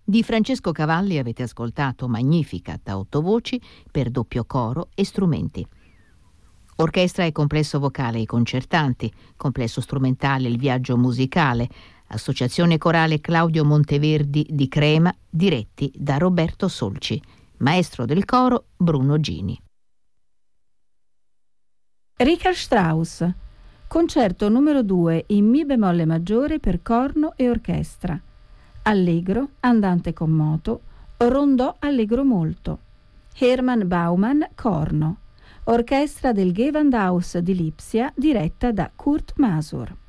Di Francesco Cavalli avete ascoltato Magnificat a 8 voci per doppio coro e strumenti. Orchestra e complesso vocale I Concertanti, complesso strumentale Il Viaggio Musicale, associazione corale Claudio Monteverdi di Crema, diretti da Roberto Solci, maestro del coro Bruno Gini. Richard Strauss, concerto numero 2 in Mi bemolle maggiore per corno e orchestra. Allegro, andante con moto, rondò allegro molto. Hermann Baumann, corno. Orchestra del Gewandhaus di Lipsia, diretta da Kurt Masur.